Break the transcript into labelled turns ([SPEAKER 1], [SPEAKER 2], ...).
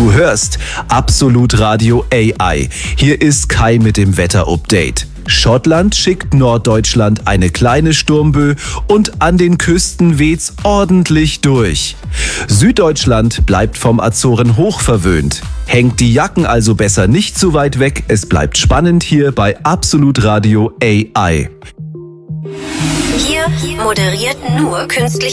[SPEAKER 1] Du hörst Absolut Radio AI. Hier ist Kai mit dem Wetterupdate. Schottland schickt Norddeutschland eine kleine Sturmböe und an den Küsten weht's ordentlich durch. Süddeutschland bleibt vom Azoren hoch verwöhnt. Hängt die Jacken also besser nicht zu weit weg. Es bleibt spannend hier bei Absolut Radio AI.
[SPEAKER 2] Hier moderiert nur künstliche